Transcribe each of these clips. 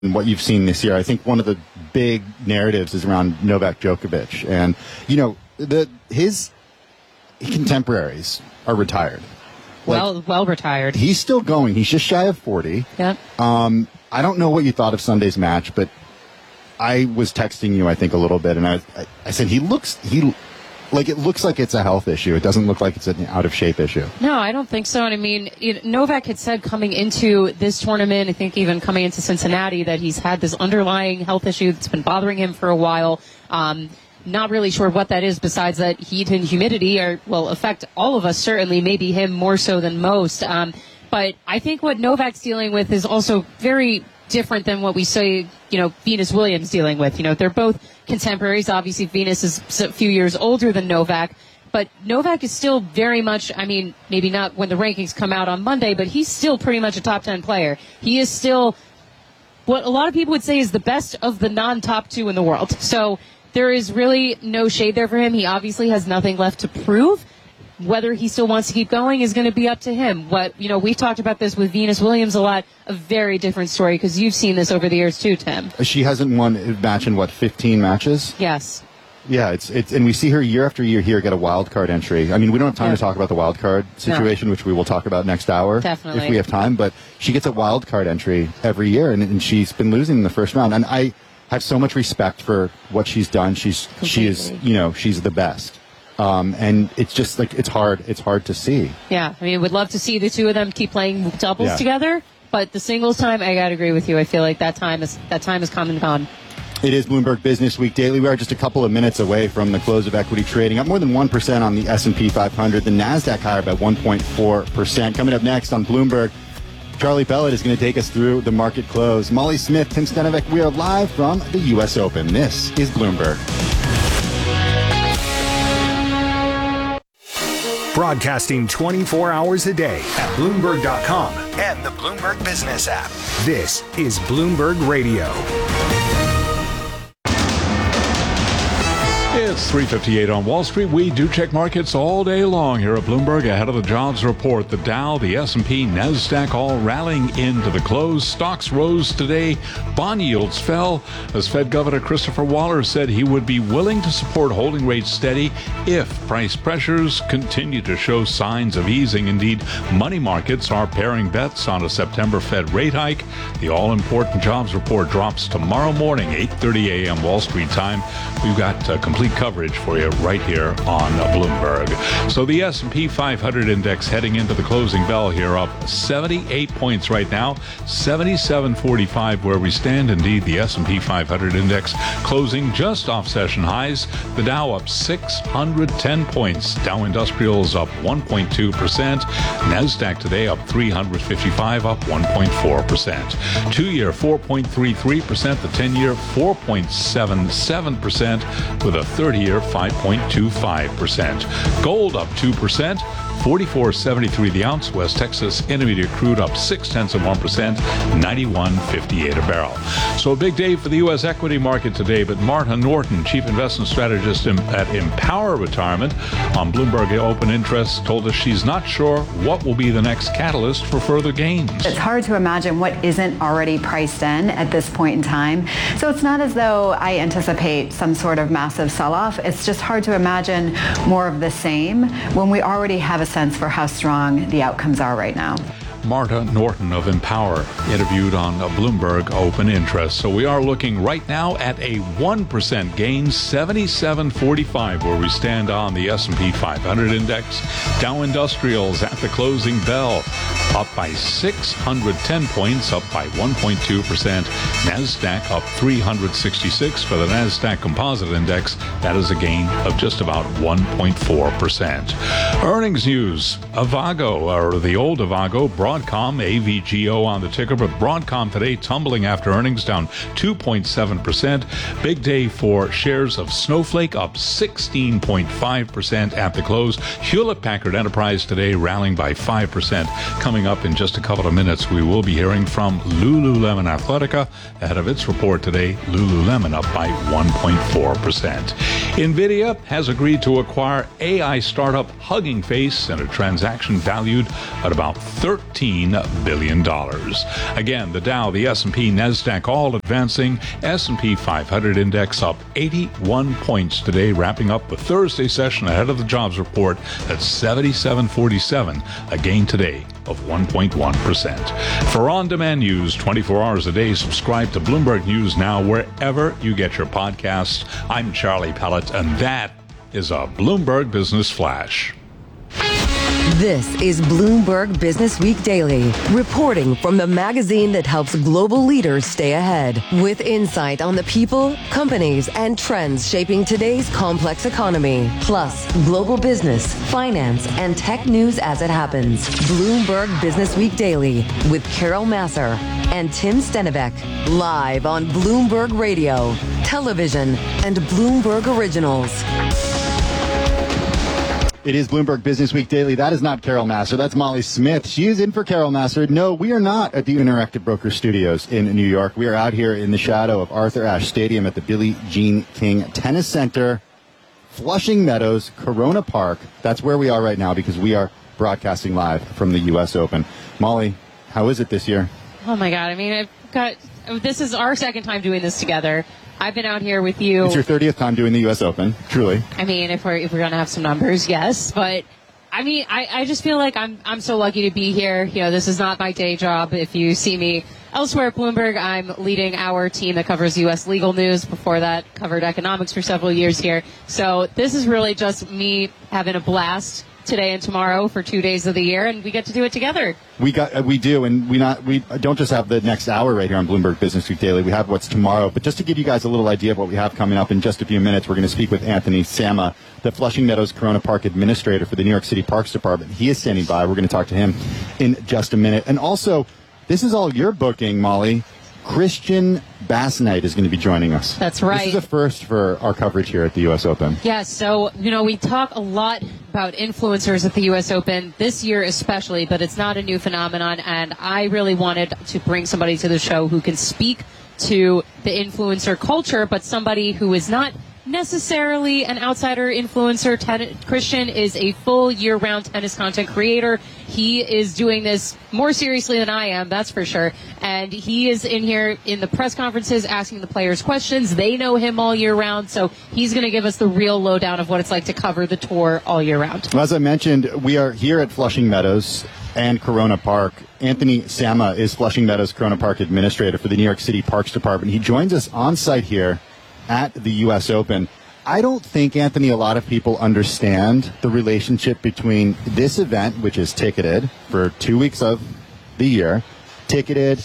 what you've seen this year. I think one of the big narratives is around Novak Djokovic. And, his contemporaries are retired. Well retired. He's still going. He's just shy of 40. Yep. I don't know what you thought of Sunday's match, but I was texting you, I think, a little bit, and I said it looks like it's a health issue. It doesn't look like it's an out-of-shape issue. No, I don't think so. And I mean, Novak had said coming into this tournament, I think even coming into Cincinnati, that he's had this underlying health issue that's been bothering him for a while. Not really sure what that is besides that heat and humidity will affect all of us, certainly, maybe him more so than most. But I think what Novak's dealing with is also very different than what we say, Venus Williams dealing with. They're both contemporaries. Obviously, Venus is a few years older than Novak. But Novak is still very much, maybe not when the rankings come out on Monday, but he's still pretty much a top 10 player. He is still what a lot of people would say is the best of the non-top two in the world. So there is really no shade there for him. He obviously has nothing left to prove. Whether he still wants to keep going is going to be up to him. We've talked about this with Venus Williams a lot. A very different story because you've seen this over the years too, Tim. She hasn't won a match in 15 matches? Yes. Yeah, it's and we see her year after year here get a wild card entry. We don't have time to talk about the wild card situation, which we will talk about next hour. Definitely. If we have time. But she gets a wild card entry every year, and she's been losing in the first round. And I have so much respect for what she's done. She is, she's the best. And it's just it's hard to see. Yeah, would love to see the two of them keep playing doubles together, but the singles time, I gotta agree with you. I feel like that time has come and gone. It is Bloomberg Business Week Daily. We are just a couple of minutes away from the close of equity trading, up more than 1% on the S&P 500. The Nasdaq higher by 1.4%. Coming up next on Bloomberg, Charlie Bellet is going to take us through the market close. Molly Smith, Tim Stenovic, we are live from the U.S. Open. This is Bloomberg. Broadcasting 24 hours a day at Bloomberg.com and the Bloomberg Business app. This is Bloomberg Radio. It's 3:58 on Wall Street. We do check markets all day long here at Bloomberg. Ahead of the jobs report, the Dow, the S&P, NASDAQ all rallying into the close. Stocks rose today. Bond yields fell as Fed Governor Christopher Waller said he would be willing to support holding rates steady if price pressures continue to show signs of easing. Indeed, money markets are paring bets on a September Fed rate hike. The all-important jobs report drops tomorrow morning, 8:30 a.m. Wall Street time. We've got complete coverage for you right here on Bloomberg. So the S&P 500 index heading into the closing bell here up 78 points right now, 77.45 where we stand. Indeed, the S&P 500 index closing just off session highs. The Dow up 610 points. Dow Industrials up 1.2%. NASDAQ today up 355, up 1.4%. 2-year 4.33%. The 10-year 4.77% with a 30-year 5.25%. Gold up 2%, 44.73 the ounce. West Texas Intermediate crude up 0.6%, 91.58 a barrel. So a big day for the U.S. equity market today, but Marta Norton, Chief Investment Strategist at Empower Retirement on Bloomberg Open Interest, told us she's not sure what will be the next catalyst for further gains. It's hard to imagine what isn't already priced in at this point in time. So it's not as though I anticipate some sort of massive sell-off. It's just hard to imagine more of the same when we already have a sense for how strong the outcomes are right now. Marta Norton of Empower, interviewed on Bloomberg Open Interest. So we are looking right now at a 1% gain, 77.45, where we stand on the S&P 500 index. Dow Industrials at the closing bell, up by 610 points, up by 1.2%. NASDAQ up 366 for the NASDAQ Composite Index. That is a gain of just about 1.4%. Earnings news. Avago, or the old Avago, Broadcom, AVGO on the ticker, but Broadcom today tumbling after earnings, down 2.7%. Big day for shares of Snowflake, up 16.5% at the close. Hewlett-Packard Enterprise today rallying by 5%. Coming up in just a couple of minutes, we will be hearing from Lululemon Athletica. Ahead of its report today, Lululemon up by 1.4%. NVIDIA has agreed to acquire AI startup Hugging Face in a transaction valued at about $13 $15 billion. Again, the Dow, the S&P, NASDAQ all advancing. S&P 500 index up 81 points today, wrapping up the Thursday session ahead of the jobs report at 7747, a gain today of 1.1%. For on-demand news 24 hours a day, subscribe to Bloomberg News Now wherever you get your podcasts. I'm Charlie Pellet, and that is a Bloomberg Business Flash. This is Bloomberg Business Week Daily, reporting from the magazine that helps global leaders stay ahead, with insight on the people, companies, and trends shaping today's complex economy, plus global business, finance, and tech news as it happens. Bloomberg Business Week Daily with Carol Massar and Tim Stenivek, live on Bloomberg Radio, television, and Bloomberg Originals. It is Bloomberg Business Week Daily. That is not Carol Massar. That's Molly Smith. She is in for Carol Massar. No, we are not at the Interactive Broker Studios in New York. We are out here in the shadow of Arthur Ashe Stadium at the Billie Jean King Tennis Center, Flushing Meadows, Corona Park. That's where we are right now because we are broadcasting live from the U.S. Open. Molly, how is it this year? Oh, my God. I mean, this is our second time doing this together. I've been out here with you. It's your 30th time doing the U.S. Open, truly. I mean, if we're going to have some numbers, yes. But, I mean, I just feel like I'm so lucky to be here. You know, this is not my day job. If you see me elsewhere at Bloomberg, I'm leading our team that covers U.S. legal news. Before that, covered economics for several years here. So this is really just me having a blast today and tomorrow for 2 days of the year, and we get to do it together. We do, and we don't just have the next hour right here on Bloomberg Business Week Daily. We have what's tomorrow. But just to give you guys a little idea of what we have coming up in just a few minutes, we're going to speak with Anthony Sama, the Flushing Meadows Corona Park administrator for the New York City Parks Department. He is standing by. We're going to talk to him in just a minute. And also, this is all your booking, Molly. Christian Bassnight is going to be joining us. That's right. This is a first for our coverage here at the U.S. Open. Yes, so, we talk a lot about influencers at the U.S. Open, this year especially, but it's not a new phenomenon, and I really wanted to bring somebody to the show who can speak to the influencer culture, but somebody who is not necessarily an outsider influencer. Christian is a full year-round tennis content creator. He is doing this more seriously than I am, that's for sure. And he is in here in the press conferences asking the players questions. They know him all year round, so he's going to give us the real lowdown of what it's like to cover the tour all year round. Well, as I mentioned, we are here at Flushing Meadows and Corona Park. Anthony Sama is Flushing Meadows Corona Park administrator for the New York City Parks Department. He joins us on site here at the U.S. Open. I don't think, Anthony, a lot of people understand the relationship between this event, which is ticketed for 2 weeks of the year, ticketed,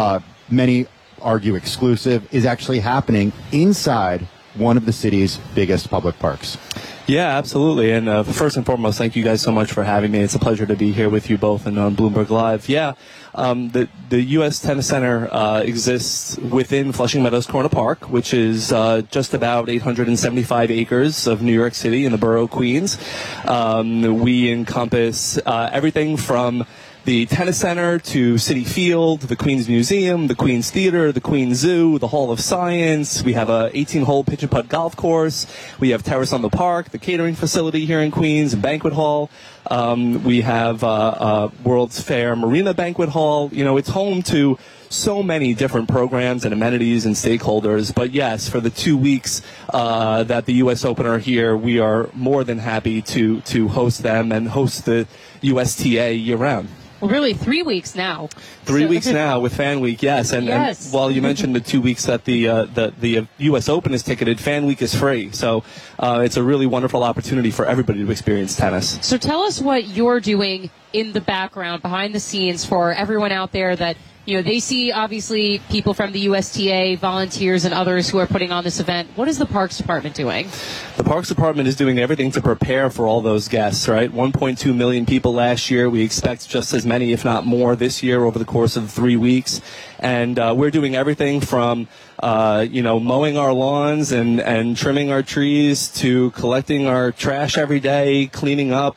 many argue exclusive, is actually happening inside one of the city's biggest public parks. Yeah, absolutely. And first and foremost, thank you guys so much for having me. It's a pleasure to be here with you both and on Bloomberg Live. Yeah, the U.S. Tennis Center exists within Flushing Meadows Corona Park, which is just about 875 acres of New York City in the borough of Queens. We encompass everything from the Tennis Center to Citi Field, the Queens Museum, the Queens Theater, the Queens Zoo, the Hall of Science. We have a 18-hole pitch and putt golf course. We have Terrace on the Park, the catering facility here in Queens, and banquet hall. We have World's Fair Marina Banquet Hall. It's home to so many different programs and amenities and stakeholders. But yes, for the 2 weeks that the U.S. Open are here, we are more than happy to host them and host the USTA year-round. Well, really, 3 weeks now. 3 weeks now with Fan Week, yes. And while you mentioned the 2 weeks that the U.S. Open is ticketed, Fan Week is free. So it's a really wonderful opportunity for everybody to experience tennis. So tell us what you're doing in the background, behind the scenes, for everyone out there that, they see, obviously, people from the USTA, volunteers, and others who are putting on this event. What is the Parks Department doing? The Parks Department is doing everything to prepare for all those guests, right? 1.2 million people last year. We expect just as many, if not more, this year over the course of 3 weeks. And we're doing everything from mowing our lawns and trimming our trees to collecting our trash every day, cleaning up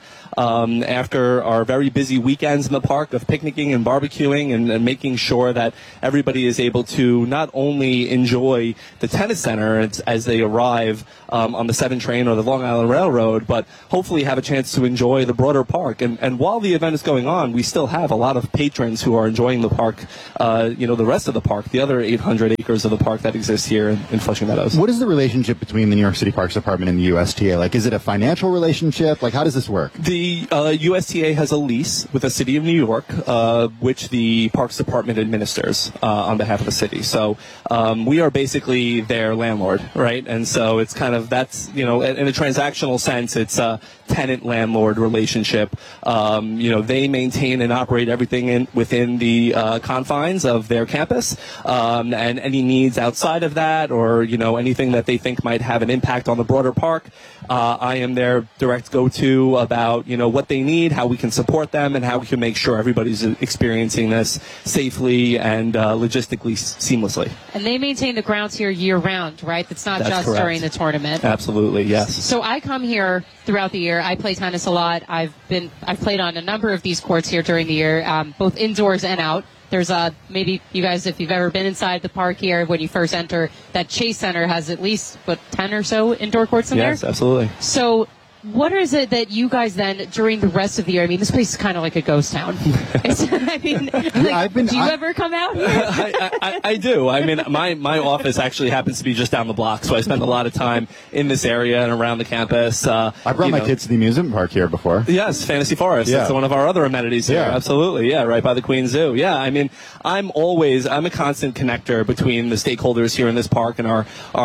after our very busy weekends in the park of picnicking and barbecuing and making sure that everybody is able to not only enjoy the tennis center as they arrive on the 7 train or the Long Island Railroad, but hopefully have a chance to enjoy the broader park. And while the event is going on, we still have a lot of patrons who are enjoying the park, the rest of the park, the other 800 acres of the park that exists here in Flushing Meadows. What is the relationship between the New York City Parks Department and the USTA? Like, is it a financial relationship? Like, how does this work? The USTA has a lease with the City of New York, which the Parks Department administers on behalf of the city. So we are basically their landlord, right? And so it's kind of, that's, in a transactional sense, it's a tenant-landlord relationship. They maintain and operate everything within the confines of their campus, and any needs outside of that, or anything that they think might have an impact on the broader park, I am their direct go-to about what they need, how we can support them, and how we can make sure everybody's experiencing this safely and logistically seamlessly. And they maintain the grounds here year-round, right? That's just correct. during the tournament. Absolutely, yes. So I come here throughout the year. I play tennis a lot. I've played on a number of these courts here during the year, both indoors and out. There's maybe you guys, if you've ever been inside the park here, when you first enter, that Chase Center has at least 10 or so indoor courts in there. Yes, absolutely. So what is it that you guys then, during the rest of the year, I mean, this place is kind of like a ghost town. Do you ever come out here? I do. I mean, my office actually happens to be just down the block, so I spend a lot of time in this area and around the campus. I brought my kids to the amusement park here before. Yes, Fantasy Forest. Yeah. That's one of our other amenities here. Yeah. Absolutely. Yeah, right by the Queen Zoo. Yeah, I mean, I'm a constant connector between the stakeholders here in this park and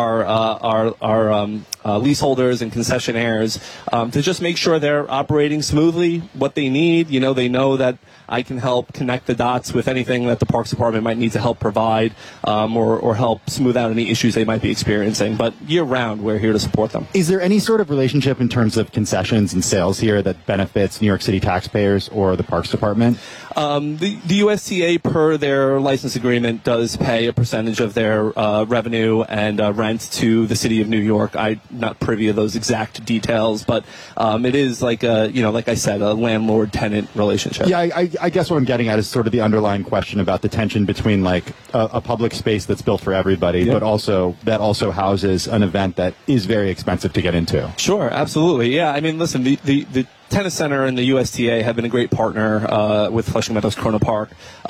our leaseholders and concessionaires to just make sure they're operating smoothly, what they need. They know that I can help connect the dots with anything that the Parks Department might need to help provide or help smooth out any issues they might be experiencing. But year-round, we're here to support them. Is there any sort of relationship in terms of concessions and sales here that benefits New York City taxpayers or the Parks Department? The USTA, per their license agreement, does pay a percentage of their revenue and rent to the City of New York. I'm not privy to those exact details, but it is like I said, a landlord-tenant relationship. Yeah, I guess what I'm getting at is sort of the underlying question about the tension between like a public space that's built for everybody, but also houses an event that is very expensive to get into. Sure, absolutely. Yeah, I mean, listen, the Tennis Center and the USTA have been a great partner with Flushing Meadows Corona Park.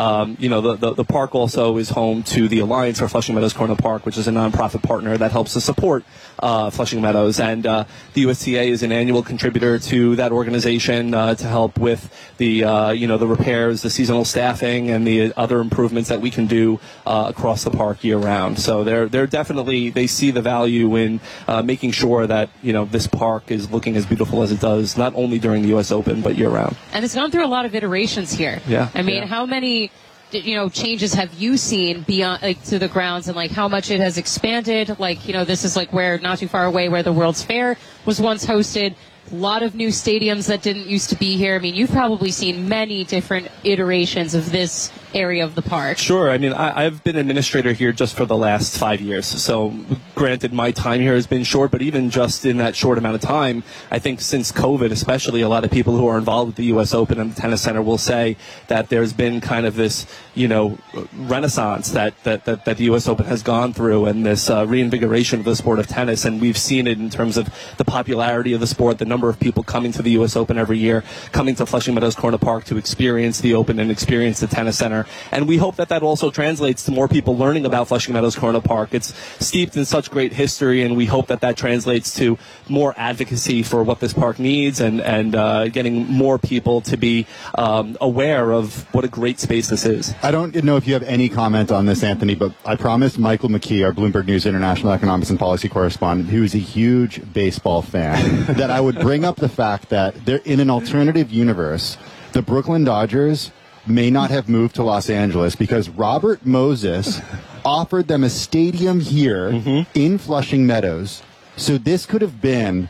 The park also is home to the Alliance for Flushing Meadows Corona Park, which is a nonprofit partner that helps to support Flushing Meadows. And the USTA is an annual contributor to that organization to help with the repairs, the seasonal staffing, and the other improvements that we can do across the park year round. So they're definitely, they see the value in making sure that this park is looking as beautiful as it does, not only during the U.S. Open, but year-round. And it's gone through a lot of iterations here. Yeah. I mean, how many changes have you seen beyond to the grounds, and how much it has expanded? This is where, not too far away, where the World's Fair was once hosted. A lot of new stadiums that didn't used to be here. I mean, you've probably seen many different iterations of this area of the park. Sure. I mean, I've been administrator here just for the last 5 years. So granted, my time here has been short, but even just in that short amount of time, I think since COVID, especially, a lot of people who are involved with the U.S. Open and the Tennis Center will say that there's been kind of this, renaissance that the U.S. Open has gone through, and this reinvigoration of the sport of tennis. And we've seen it in terms of the popularity of the sport, the number of people coming to the U.S. Open every year, coming to Flushing Meadows Corona Park to experience the Open and experience the Tennis Center. And we hope that also translates to more people learning about Flushing Meadows Corona Park. It's steeped in such great history, and we hope that translates to more advocacy for what this park needs and getting more people to be aware of what a great space this is. I don't know if you have any comment on this, Anthony, but I promised Michael McKee, our Bloomberg News International Economics and Policy correspondent, who is a huge baseball fan, that I would bring up the fact that they're in an alternative universe. The Brooklyn Dodgers may not have moved to Los Angeles because Robert Moses offered them a stadium here in Flushing Meadows. So this could have been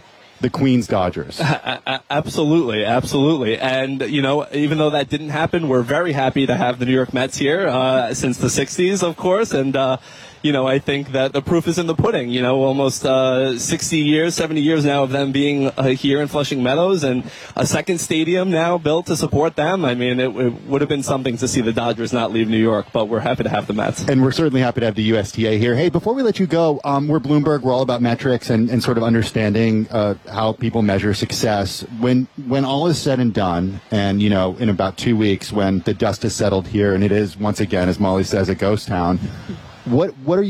the Queens Dodgers. Absolutely. And, even though that didn't happen, we're very happy to have the New York Mets here since the 60s, of course. And, I think that the proof is in the pudding. Almost 60 years, 70 years now of them being here in Flushing Meadows, and a second stadium now built to support them. I mean, it would have been something to see the Dodgers not leave New York, but we're happy to have the Mets. And we're certainly happy to have the USTA here. Hey, before we let you go, we're Bloomberg. We're all about metrics and sort of understanding how people measure success. When all is said and done, and, in about 2 weeks when the dust has settled here, and it is, once again, as Molly says, a ghost town, what are you